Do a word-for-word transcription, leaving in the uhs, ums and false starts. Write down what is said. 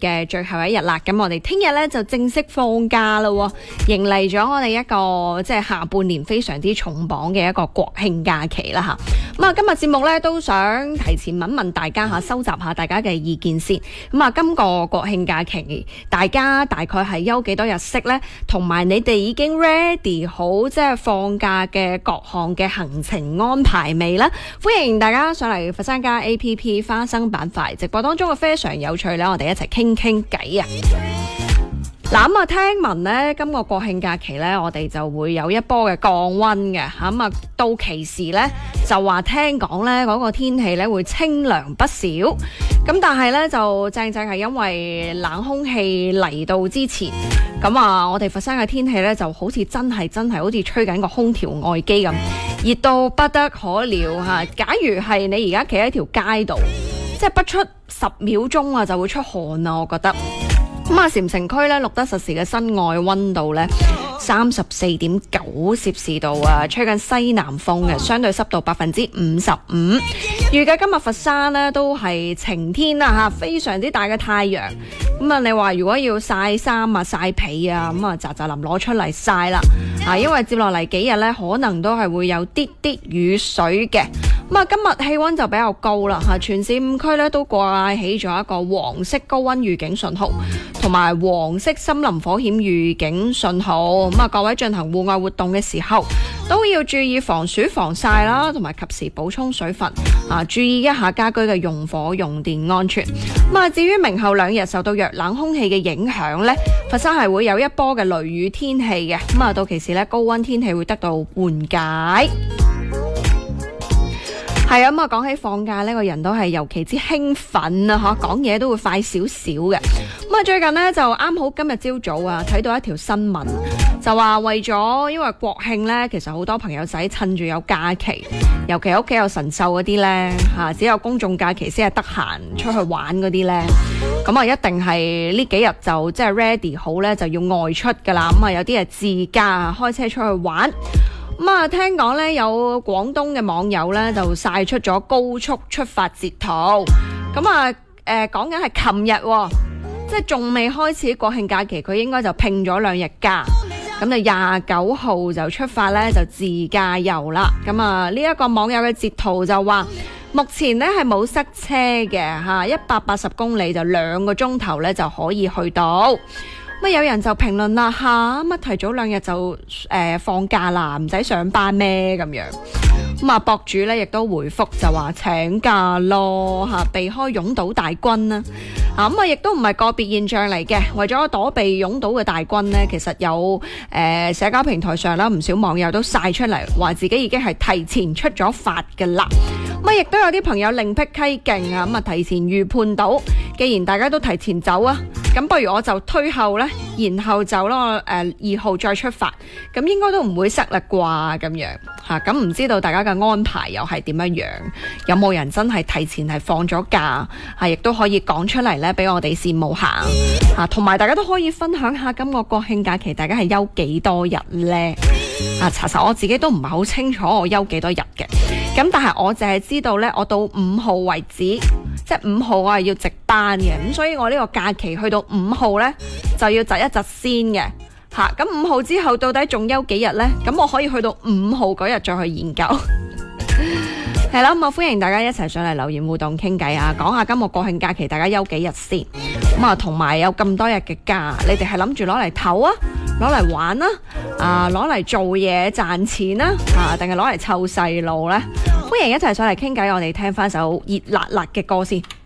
嘅最後一日啦。咁我哋聽日咧就正式放假啦，迎嚟咗我哋一個即係下半年非常之重磅嘅一個國慶假期啦吓。咁啊，今日節目咧都想提前問問大家吓，收集下大家嘅意見先。咁啊，今個國慶假期大家大概係休幾多日息呢？同埋你哋已經 ready 好即係放假嘅各項嘅行程安排未呢？歡迎大家上嚟佛山家 A P P 花生板塊直播當中嘅非常有趣咧，我哋一齊傾傾偈啊！嗱咁啊，聽聞呢，今個國慶假期呢，我哋就會有一波嘅降溫嘅嚇，咁啊到期時呢，就話聽講呢嗰個天氣呢會清涼不少，咁但係呢，就正正係因為冷空氣嚟到之前，咁啊我哋佛山嘅天氣呢就好似真係真係好似吹緊個空調外機咁，熱到不得可了嚇。假如係你而家企喺條街度，即係不出十秒鐘啊就會出汗啊，我覺得。咁啊，禪城區咧錄得實時嘅室外溫度咧三十四點九攝氏度啊，吹緊西南風嘅，相對濕度百分之五十五。預計今日佛山咧都係晴天啊吓，非常之大嘅太陽。咁啊，你話如果要曬衫啊、曬被啊，咁啊，喳喳林攞出嚟曬啦啊，因為接落嚟幾日咧，可能都係會有啲啲雨水嘅。咁啊，今日氣溫就比較高啦吓，全市五區咧都掛起咗一個黃色高溫預警信號，同埋黃色森林火險預警信號。咁啊，各位進行戶外活動嘅時候，都要注意防暑防曬啦，同埋及時補充水分啊，注意一下家居嘅用火用電安全。咁啊，至於明後兩日受到弱冷空氣嘅影響呢，佛山係會有一波嘅雷雨天氣嘅。咁啊，到期時呢，高溫天氣會得到緩解。係啊，咁啊，講起放假呢個人都係尤其之興奮啊，嗬，講嘢都會快少少嘅。咁啊，最近呢，就啱好今日朝早啊，睇到一條新聞，就話為咗因為國慶呢，其實好多朋友仔趁住有假期，尤其屋企有神獸嗰啲呢，吓，只有公眾假期先係得閒出去玩嗰啲呢。咁啊，一定係呢幾日就即係 ready 好呢，就要外出噶啦。咁啊，有啲係自駕開車出去玩。咁啊，聽講咧有廣東嘅網友咧就晒出咗高速出發截圖。咁啊，誒講緊係琴日，即係仲未開始國慶假期，佢應該就拼咗兩日假，咁就廿九號就出發咧就自駕遊啦。咁啊，呢一個網友嘅截圖就話，目前咧係冇塞車嘅吓，一百八十公里就兩個鐘頭咧就可以去到。咁有人就評論啦吓，乜提早兩日就誒、呃、放假啦，唔使上班咩咁樣？咁啊，博主咧亦都回覆就話請假咯吓，避開擁堵大軍啦。啊咁啊，亦都唔係個別現象嚟嘅，為咗躲避擁堵嘅大軍呢，其實有誒、呃、社交平台上啦，唔少網友都晒出嚟，話自己已經係提前出咗發㗎啦。咁啊，亦都有啲朋友另闢蹊徑啊，咁啊提前預判到，既然大家都提前走啊，咁不如我就推後呢，然後走咯，誒二號再出發，咁應該都唔會塞啦啩咁樣吓。咁、啊、唔知道大家嘅安排又係點樣樣？有冇人真係提前係放咗假？係亦都可以講出嚟呢，俾我哋羨慕下吓。同、啊、埋大家都可以分享下今個國慶假期大家係休幾多日呢？啊，查實我自己都唔係好清楚我休幾多日嘅，咁但係我淨係知道呢，我到五號為止，即係五號我係要值班嘅，咁所以我呢個假期去到五號呢，就要窒一窒先嘅吓。咁五號之後到底仲休幾日呢？咁我可以去到五號嗰日再去研究。係啦，咁啊歡迎大家一齊上嚟留言互動傾偈啊，講下今個國慶假期大家休幾日先。咁啊，同埋有咁多日嘅假，你哋係諗住攞嚟唞啊，攞嚟玩啊，啊攞嚟做嘢賺錢啊，啊定係攞嚟湊細路呢？歡迎一齊上嚟傾偈，我哋聽翻首熱辣辣嘅歌先。